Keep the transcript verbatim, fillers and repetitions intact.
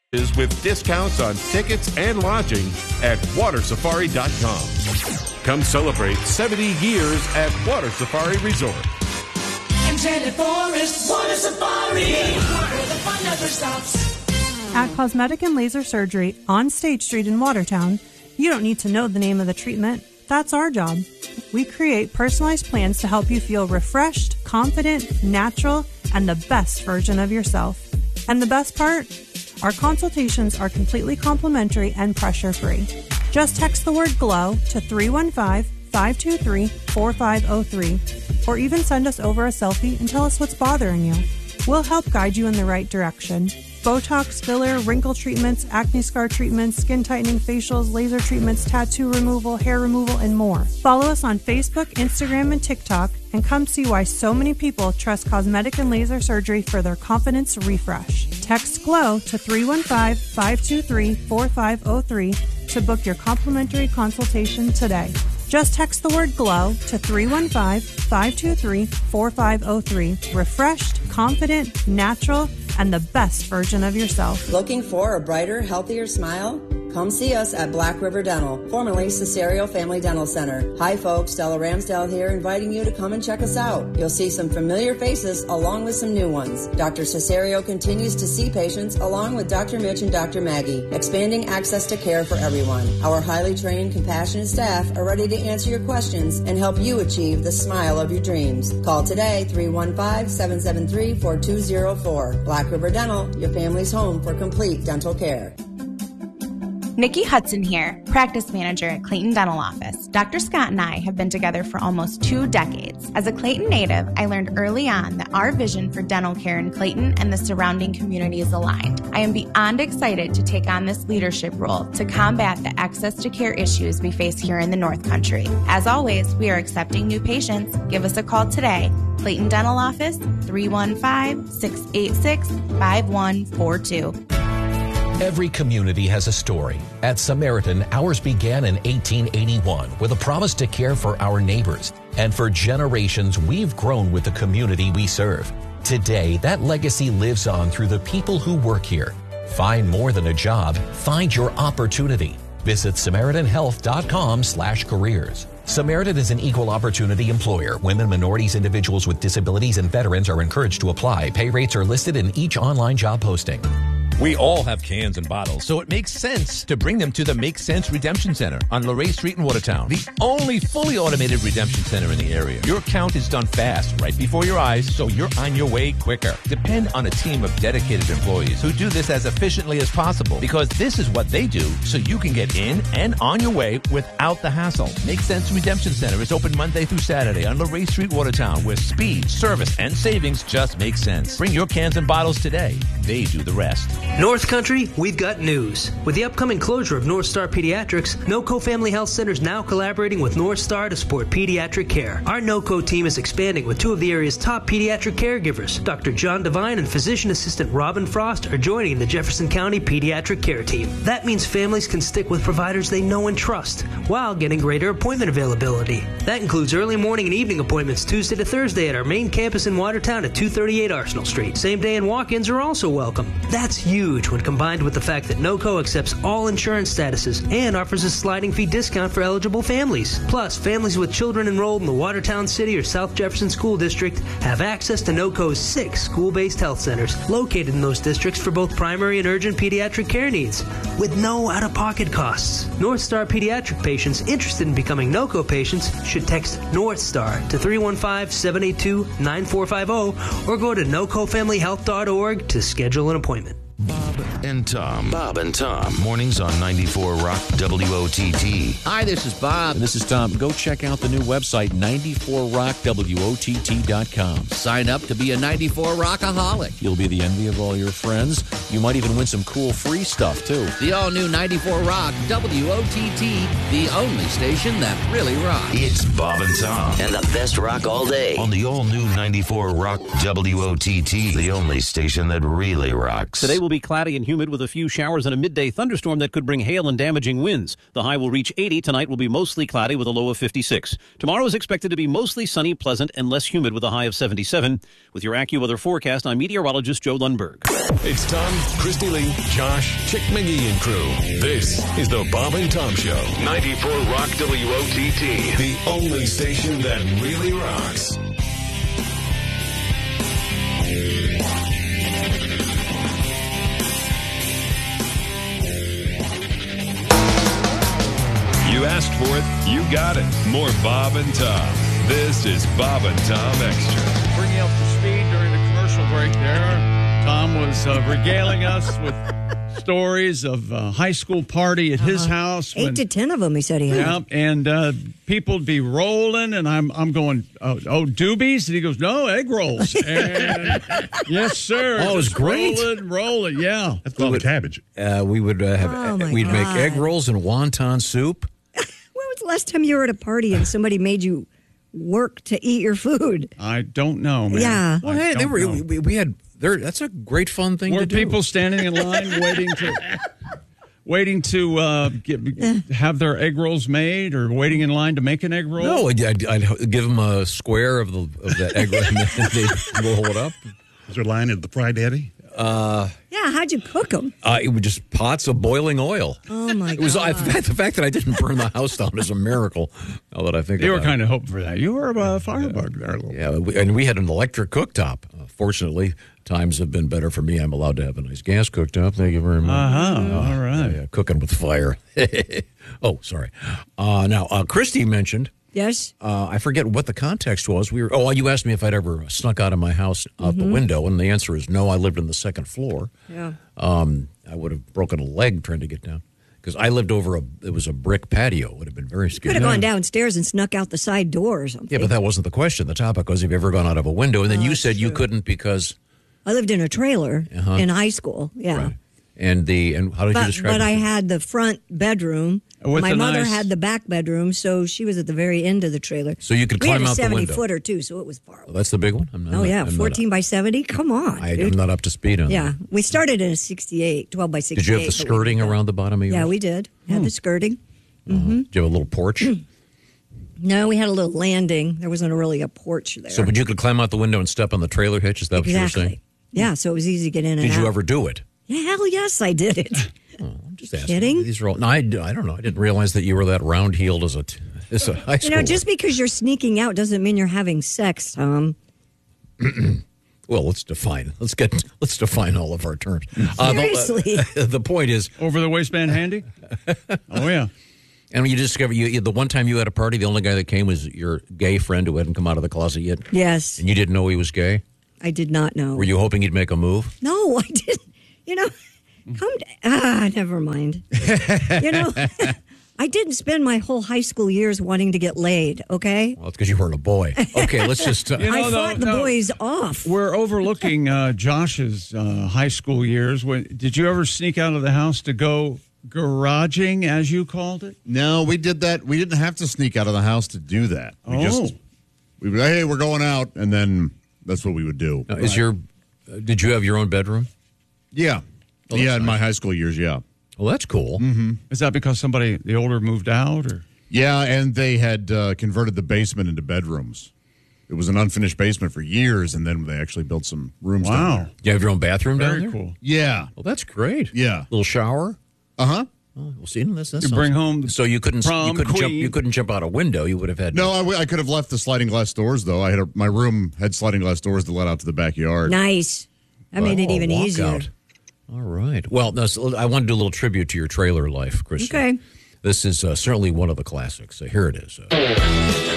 is with discounts on tickets and lodging at water safari dot com. Come celebrate seventy years at Water Safari Resort. Enchanted Forest, Water Safari, where the fun never stops. At Cosmetic and Laser Surgery on State Street in Watertown, you don't need to know the name of the treatment. That's our job. We create personalized plans to help you feel refreshed, confident, natural, and the best version of yourself. And the best part? Our consultations are completely complimentary and pressure-free. Just text the word GLOW to three one five, five two three, four five zero three, or even send us over a selfie and tell us what's bothering you. We'll help guide you in the right direction. Botox, filler, wrinkle treatments, acne scar treatments, skin tightening facials, laser treatments, tattoo removal, hair removal, and more. Follow us on Facebook, Instagram, and TikTok, and come see why so many people trust Cosmetic and Laser Surgery for their confidence refresh. Text GLOW to three one five, five two three, four five zero three to book your complimentary consultation today. Just text the word GLOW to three one five, five two three, four five zero three. Refreshed, confident, natural, and the best version of yourself. Looking for a brighter, healthier smile? Come see us at Black River Dental, formerly Cesario Family Dental Center. Hi folks, Stella Ramsdale here, inviting you to come and check us out. You'll see some familiar faces along with some new ones. Doctor Cesario continues to see patients along with Doctor Mitch and Doctor Maggie, expanding access to care for everyone. Our highly trained, compassionate staff are ready to answer your questions and help you achieve the smile of your dreams. Call today, three one five, seven seven three, four two zero four. Black River Dental, your family's home for complete dental care. Nikki Hudson here, practice manager at Clayton Dental Office. Doctor Scott and I have been together for almost two decades. As a Clayton native, I learned early on that our vision for dental care in Clayton and the surrounding community is aligned. I am beyond excited to take on this leadership role to combat the access to care issues we face here in the North Country. As always, we are accepting new patients. Give us a call today. Clayton Dental Office, three one five, six eight six, five one four two. Every community has a story. At Samaritan, ours began in eighteen eighty-one with a promise to care for our neighbors. And for generations, we've grown with the community we serve. Today, that legacy lives on through the people who work here. Find more than a job. Find your opportunity. Visit Samaritan Health dot com slash careers. Samaritan is an equal opportunity employer. Women, minorities, individuals with disabilities, and veterans are encouraged to apply. Pay rates are listed in each online job posting. We all have cans and bottles, so it makes sense to bring them to the Make Sense Redemption Center on Luray Street in Watertown, the only fully automated redemption center in the area. Your count is done fast, right before your eyes, so you're on your way quicker. Depend on a team of dedicated employees who do this as efficiently as possible, because this is what they do, so you can get in and on your way without the hassle. Make Sense Redemption Center is open Monday through Saturday on Luray Street, Watertown, where speed, service, and savings just make sense. Bring your cans and bottles today. They do the rest. North Country, we've got news. With the upcoming closure of North Star Pediatrics, NoCo Family Health Center is now collaborating with North Star to support pediatric care. Our NoCo team is expanding with two of the area's top pediatric caregivers. Doctor John Devine and physician assistant Robin Frost are joining the Jefferson County Pediatric Care Team. That means families can stick with providers they know and trust while getting greater appointment availability. That includes early morning and evening appointments Tuesday to Thursday at our main campus in Watertown at two thirty-eight Arsenal Street. Same day and walk-ins are also welcome. That's huge when combined with the fact that NoCo accepts all insurance statuses and offers a sliding fee discount for eligible families. Plus, families with children enrolled in the Watertown City or South Jefferson School District have access to NoCo's six school-based health centers located in those districts for both primary and urgent pediatric care needs with no out-of-pocket costs. North Star Pediatric patients interested in becoming NoCo patients should text North Star to three one five, seven eight two, nine four five zero or go to no co family health dot org to schedule an appointment. Bob and Tom. Bob and Tom. Mornings on ninety-four Rock W O T T. Hi, this is Bob. And this is Tom. Go check out the new website, ninety-four rock W O T T dot com. Sign up to be a ninety-four Rockaholic. You'll be the envy of all your friends. You might even win some cool free stuff, too. The all-new ninety-four Rock W O T T, the only station that really rocks. It's Bob and Tom. And the best rock all day. On the all-new ninety-four Rock W O T T, the only station that really rocks. Today will be cloudy and humid with a few showers and a midday thunderstorm that could bring hail and damaging winds. The high will reach eighty. Tonight will be mostly cloudy with a low of fifty-six. Tomorrow is expected to be mostly sunny, pleasant, and less humid with a high of seventy-seven. With your AccuWeather forecast, I'm meteorologist Joe Lundberg. It's Tom, Christy Lee, Josh, Chick McGee and crew. This is the Bob and Tom Show. ninety-four Rock W O T T. The only station that really rocks. You asked for it, you got it. More Bob and Tom. This is Bob and Tom Extra. Bringing you up to speed during the commercial break there. Tom was uh, regaling us with stories of a high school party at uh-huh. his house. Eight when, to ten of them, he said he had. Yeah, and uh, people would be rolling, and I'm I'm going, oh, oh, doobies? And he goes, no, egg rolls. And yes, sir. Oh, it was great. Rolling, rolling, yeah. That's called we cabbage. Uh, we would uh, have, oh we'd God. make egg rolls and wonton soup. When was the last time you were at a party and somebody made you work to eat your food? I don't know, man. Yeah. Well, hey, they were, we, we had... There, that's a great fun thing Were to do. Were people standing in line waiting to waiting to uh, get, have their egg rolls made, or waiting in line to make an egg roll? No, I'd, I'd, I'd give them a square of the of that egg roll, and they'd roll it up. Was there a line at the Fry Daddy? Uh, yeah, how'd you cook them? Uh, it was just pots of boiling oil. Oh, my God. It was, I, the fact that I didn't burn the house down is a miracle, now that I think you about it. You were kind of hoping for that. You were a firebug there a little Yeah, bit. We, and we had an electric cooktop. Uh, fortunately, times have been better for me. I'm allowed to have a nice gas cooktop. Thank you very much. Uh-huh. Uh, All right. Yeah, cooking with fire. Oh, sorry. Uh, now, uh, Christy mentioned... Yes. Uh, I forget what the context was. We were. Oh, you asked me if I'd ever snuck out of my house out mm-hmm. the window, and the answer is no. I lived on the second floor. Yeah. Um, I would have broken a leg trying to get down because I lived over a. It was a brick patio. It would have been very scary. You could have gone downstairs and snuck out the side door or something. Yeah, but that wasn't the question. The topic was, have you ever gone out of a window? And then oh, you said true. you couldn't because I lived in a trailer uh-huh. in high school. Yeah. Right. And the and how did but, you describe it? But I had the front bedroom. With My mother nice... had the back bedroom, so she was at the very end of the trailer. So you could we climb had a out the window. seventy footer too, so it was far away. Oh, that's the big one. I'm not, oh yeah, I'm fourteen not, by seventy. Come on, I, dude. I'm not up to speed on yeah, that. Yeah, we started in a sixty-eight, twelve by sixty-eight. Did you have the skirting around the bottom of yours? Yeah, we did. Had hmm. the skirting. Uh-huh. Mm-hmm. Did you have a little porch? No, we had a little landing. There wasn't really a porch there. So, but you could climb out the window and step on the trailer hitch? Is that exactly. what you were saying? Yeah, so it was easy to get in and Did out. Did you ever do it? Yeah, hell yes, I did it. Oh, I'm just asking. Kidding? These are all, no, I, I don't know. I didn't realize that you were that round-heeled as a, as a high schooler. You know, just because you're sneaking out doesn't mean you're having sex, Tom. Well, let's define. Let's get. Let's define all of our terms. Seriously. Uh, the, uh, the point is, over the waistband handy. Oh yeah. And when you discover you the one time you had a party, the only guy that came was your gay friend who hadn't come out of the closet yet. Yes. And you didn't know he was gay. I did not know. Were you hoping he'd make a move? No, I didn't. You know, come. To, ah, never mind. You know. I didn't spend my whole high school years wanting to get laid, okay? Well, it's because you weren't a boy. Okay, let's just... Uh, you know, I fought no, the no. boys off. We're overlooking uh, Josh's uh, high school years. When, did you ever sneak out of the house to go garaging, as you called it? No, we did that. We didn't have to sneak out of the house to do that. We oh. just... We would, hey, we're going out, and then that's what we would do. Now, is your... Uh, did you have your own bedroom? Yeah. Oh, yeah, in nice. my high school years, yeah. Well, that's cool. Mm-hmm. Is that because somebody, the older, moved out? Or Yeah, and they had uh, converted the basement into bedrooms. It was an unfinished basement for years, and then they actually built some rooms wow. down there. You have your own bathroom Very down there? cool. Yeah. Well, that's great. Yeah. Little shower? Uh-huh. Oh, we'll see. That's, that you sounds, bring home the So you couldn't, prom you, couldn't queen. jump, you couldn't jump out a window. You would have had... No, I, w- I could have left the sliding glass doors, though. I had a, my room had sliding glass doors that led out to the backyard. Nice. That made it Oh, even walk easier. Out. All right. Well, no, so I want to do a little tribute to your trailer life, Christian. Okay. This is uh, certainly one of the classics. So here it is. Uh,